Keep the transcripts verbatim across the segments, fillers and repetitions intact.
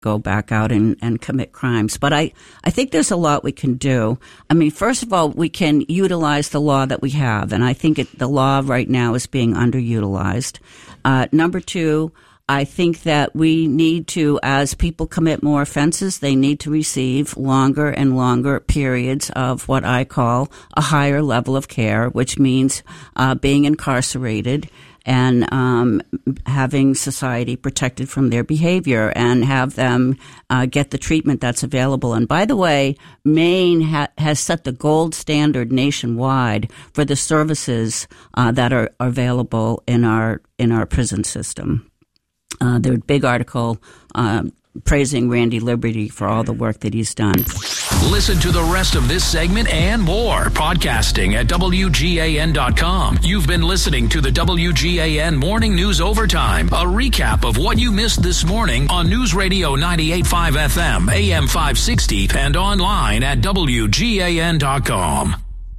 go back out and, and commit crimes. But I, I think there's a lot we can do. I mean, first of all, we can utilize the law that we have, and I think it, the law right now is being underutilized. Uh, number two, I think that we need to, as people commit more offenses, they need to receive longer and longer periods of what I call a higher level of care, which means uh, being incarcerated and um, having society protected from their behavior and have them uh, get the treatment that's available. And by the way, Maine ha- has set the gold standard nationwide for the services uh, that are available in our in our prison system. Uh, there's a big article uh, praising Randy Liberty for all the work that he's done. Listen to the rest of this segment and more podcasting at W G A N dot com. You've been listening to the W G A N Morning News Overtime, a recap of what you missed this morning on News Radio ninety-eight point five F M, A M five sixty, and online at W G A N dot com.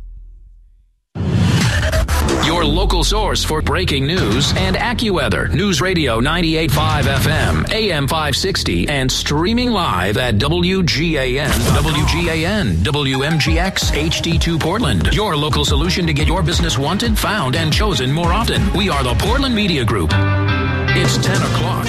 Your local source for breaking news and AccuWeather. News Radio ninety-eight point five F M, A M five sixty, and streaming live at W G A N. W G A N, W M G X, H D two Portland. Your local solution to get your business wanted, found, and chosen more often. We are the Portland Media Group. It's ten o'clock.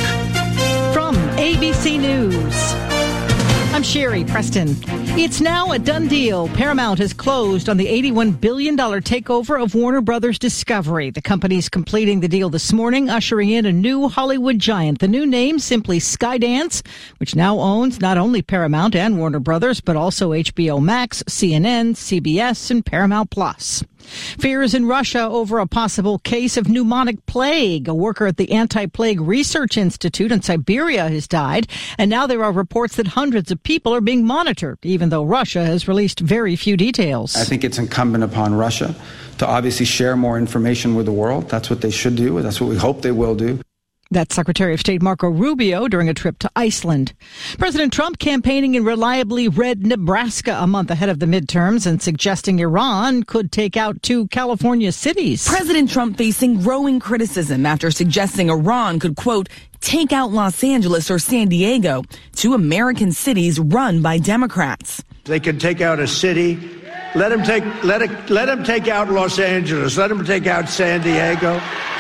From A B C News, I'm Sherry Preston. It's now a done deal. Paramount has closed on the eighty-one billion dollars takeover of Warner Brothers Discovery. The company's completing the deal this morning, ushering in a new Hollywood giant. The new name, simply Skydance, which now owns not only Paramount and Warner Brothers, but also H B O Max, C N N, C B S, and Paramount Plus. Fears in Russia over a possible case of pneumonic plague. A worker at the Anti-Plague Research Institute in Siberia has died, and now there are reports that hundreds of people are being monitored, even though Russia has released very few details. I think it's incumbent upon Russia to obviously share more information with the world. That's what they should do. That's what we hope they will do. That's Secretary of State Marco Rubio during a trip to Iceland. President Trump campaigning in reliably red Nebraska a month ahead of the midterms and suggesting Iran could take out two California cities. President Trump facing growing criticism after suggesting Iran could, quote, take out Los Angeles or San Diego, two American cities run by Democrats. They could take out a city. Let them take, let it, let them take out Los Angeles. Let them take out San Diego.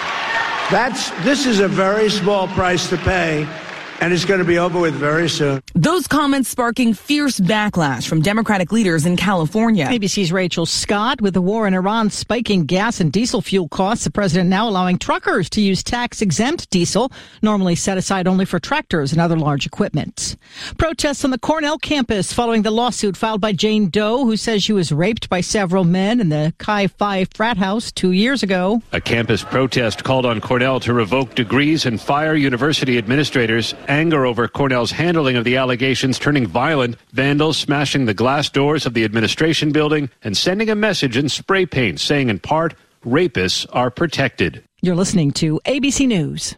That's, this is a very small price to pay, and it's going to be over with very soon. Those comments sparking fierce backlash from Democratic leaders in California. A B C's Rachel Scott. With the war in Iran spiking gas and diesel fuel costs, the president now allowing truckers to use tax-exempt diesel, normally set aside only for tractors and other large equipment. Protests on the Cornell campus following the lawsuit filed by Jane Doe, who says she was raped by several men in the Chi Phi frat house two years ago. A campus protest called on Cornell to revoke degrees and fire university administrators. Anger over Cornell's handling of the allegations turning violent, vandals smashing the glass doors of the administration building and sending a message in spray paint saying in part, rapists are protected. You're listening to A B C News.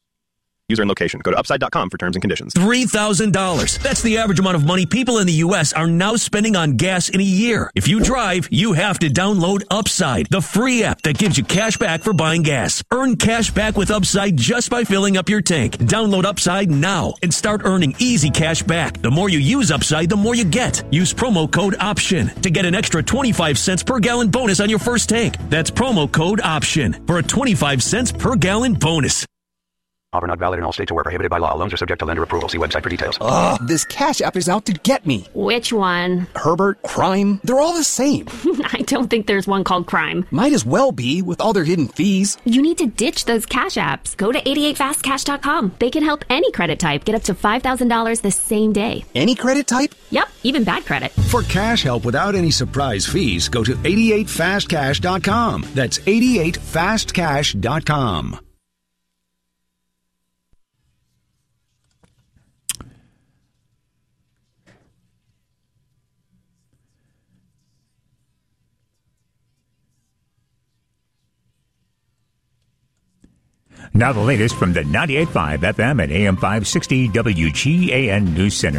User and location. Go to upside dot com for terms and conditions. three thousand dollars. That's the average amount of money people in the U S are now spending on gas in a year. If you drive, you have to download Upside, the free app that gives you cash back for buying gas. Earn cash back with Upside just by filling up your tank. Download Upside now and start earning easy cash back. The more you use Upside, the more you get. Use promo code OPTION to get an extra twenty-five cents per gallon bonus on your first tank. That's promo code OPTION for a twenty-five cents per gallon bonus. Offer not valid in all states or where prohibited by law. Loans are subject to lender approval. See website for details. Ugh, this Cash App is out to get me. Which one? Herbert, Crime, they're all the same. I don't think there's one called Crime. Might as well be with all their hidden fees. You need to ditch those Cash Apps. Go to eighty-eight fast cash dot com. They can help any credit type get up to five thousand dollars the same day. Any credit type? Yep, even bad credit. For cash help without any surprise fees, go to eighty-eight fast cash dot com. That's eighty-eight fast cash dot com. Now the latest from the ninety-eight point five F M and A M five sixty W G A N News Center.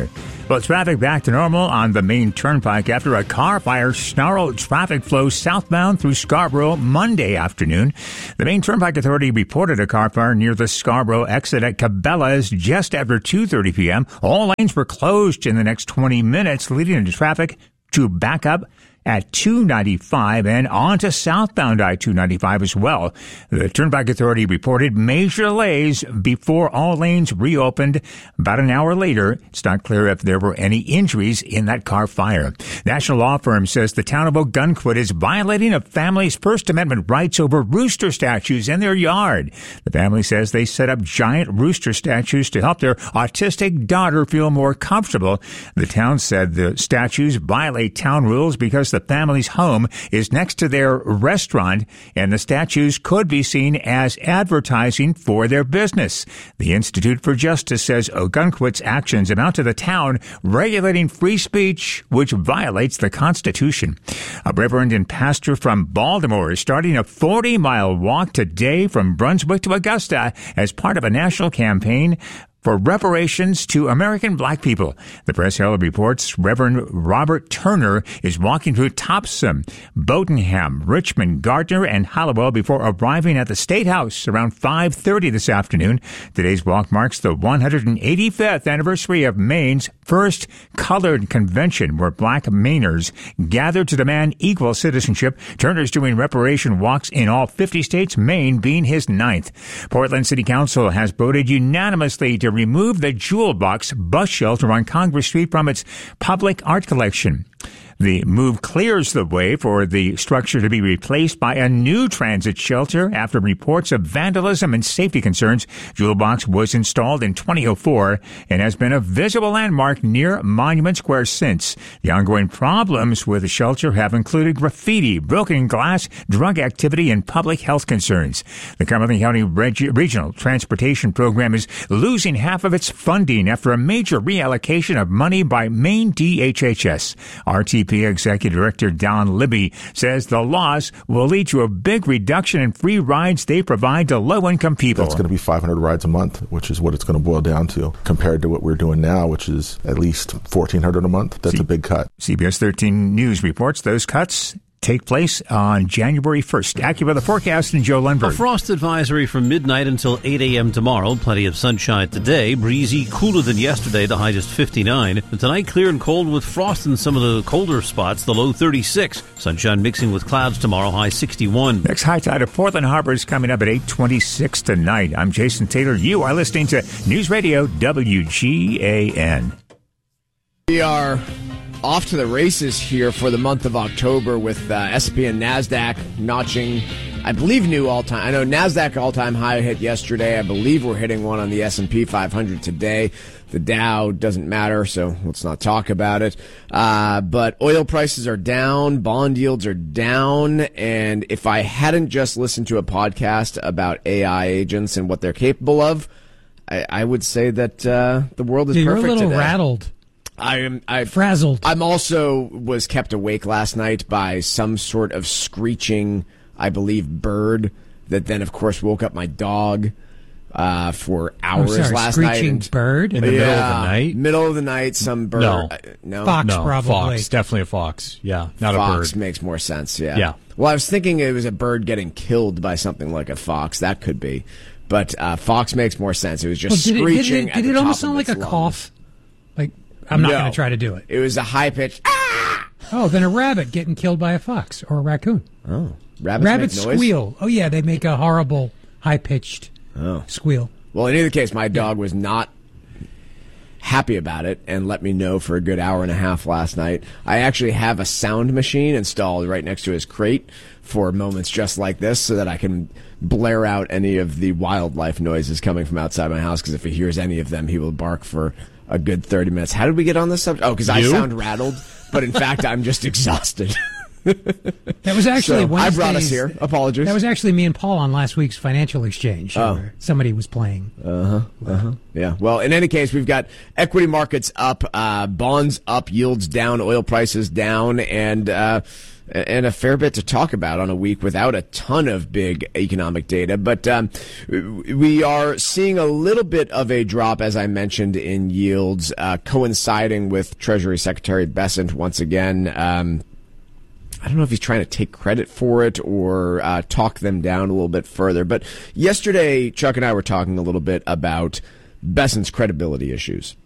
Well, traffic back to normal on the main turnpike after a car fire snarled traffic flow southbound through Scarborough Monday afternoon. The Main Turnpike Authority reported a car fire near the Scarborough exit at Cabela's just after two thirty p.m. All lanes were closed in the next twenty minutes, leading to traffic to back up at two ninety-five and on to southbound I two ninety-five as well. The Turnpike Authority reported major delays before all lanes reopened. About an hour later, it's not clear if there were any injuries in that car fire. National law firm says the town of Ogunquit is violating a family's First Amendment rights over rooster statues in their yard. The family says they set up giant rooster statues to help their autistic daughter feel more comfortable. The town said the statues violate town rules because the family's home is next to their restaurant, and the statues could be seen as advertising for their business. The Institute for Justice says Ogunquit's actions amount to the town regulating free speech, which violates the Constitution. A reverend and pastor from Baltimore is starting a forty-mile walk today from Brunswick to Augusta as part of a national campaign for reparations to American black people. The Press Herald reports Reverend Robert Turner is walking through Topsom, Bodenham, Richmond, Gardner, and Hallowell before arriving at the State House around five thirty this afternoon. Today's walk marks the one hundred eighty-fifth anniversary of Maine's first colored convention, where black Mainers gathered to demand equal citizenship. Turner's doing reparation walks in all fifty states, Maine being his ninth. Portland City Council has voted unanimously to remove the Jewel Box bus shelter on Congress Street from its public art collection. The move clears the way for the structure to be replaced by a new transit shelter after reports of vandalism and safety concerns. Jewel Box was installed in twenty oh four and has been a visible landmark near Monument Square since. The ongoing problems with the shelter have included graffiti, broken glass, drug activity, and public health concerns. The Cumberland County Reg- Regional Transportation Program is losing half of its funding after a major reallocation of money by Maine D H H S. R T P Executive Director Don Libby says the loss will lead to a big reduction in free rides they provide to low-income people. That's going to be five hundred rides a month, which is what it's going to boil down to, compared to what we're doing now, which is at least fourteen hundred a month. That's C- a big cut. C B S thirteen News reports those cuts take place on January first. AccuWeather forecast and Joe Lundberg. A frost advisory from midnight until eight a.m. tomorrow. Plenty of sunshine today. Breezy, cooler than yesterday. The high just fifty-nine. And tonight, clear and cold with frost in some of the colder spots. The low thirty-six. Sunshine mixing with clouds tomorrow. High sixty-one. Next high tide of Portland Harbor is coming up at eight twenty-six tonight. I'm Jason Taylor. You are listening to News Radio W G A N. We are off to the races here for the month of October with uh, S and P and NASDAQ notching, I believe, new all-time. I know NASDAQ all-time high hit yesterday. I believe we're hitting one on the S and P five hundred today. The Dow doesn't matter, so let's not talk about it. Uh, but oil prices are down, bond yields are down, and if I hadn't just listened to a podcast about A I agents and what they're capable of, I, I would say that uh, the world is yeah, perfect today. You're a little today. rattled. I am I frazzled. I'm also was kept awake last night by some sort of screeching, I believe, bird that then, of course, woke up my dog uh, for hours oh, sorry, last screeching night. Screeching bird in the yeah, middle of the night. Middle of the night, some bird. No, uh, no, fox no, probably. Fox, definitely a fox. Yeah, not fox a bird. Makes more sense. Yeah. Yeah. Well, I was thinking it was a bird getting killed by something like a fox. That could be, but uh, fox makes more sense. It was just well, did screeching. It, did it, did at it the almost top sound of like a its cough? Like I'm not no. going to try to do it. It was a high pitched. Ah! Oh, then a rabbit getting killed by a fox or a raccoon. Oh, rabbits, rabbits make noise? squeal. Oh yeah, they make a horrible high pitched oh. squeal. Well, in either case, my dog was not happy about it and let me know for a good hour and a half last night. I actually have a sound machine installed right next to his crate for moments just like this so that I can blare out any of the wildlife noises coming from outside my house, because if he hears any of them, he will bark for a good thirty minutes. How did we get on this subject? Oh, because I sound rattled, but in fact, I'm just exhausted. That was actually So, I Wednesday's, brought us here. Apologies. That was actually me and Paul on last week's financial exchange. Oh. Where somebody was playing. Uh-huh, uh-huh. Yeah. Well, in any case, we've got equity markets up, uh, bonds up, yields down, oil prices down, and uh, and a fair bit to talk about on a week without a ton of big economic data. But um, we are seeing a little bit of a drop, as I mentioned, in yields, uh, coinciding with Treasury Secretary Bessent once again. Um, I don't know if he's trying to take credit for it or uh, talk them down a little bit further. But yesterday, Chuck and I were talking a little bit about Bessent's credibility issues.